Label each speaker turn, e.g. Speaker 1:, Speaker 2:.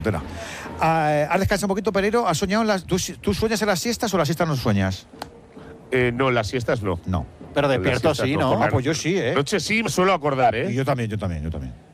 Speaker 1: Bueno, ¿has descansado un poquito, Pereiro? ¿Has soñado ¿Tú sueñas en las siestas o las siestas no sueñas?
Speaker 2: No, las siestas no.
Speaker 1: No.
Speaker 3: Pero despierto sí, ¿no?
Speaker 1: Ah, pues yo sí, ¿eh?
Speaker 2: Noche sí me suelo acordar, ¿eh?
Speaker 1: Y yo también.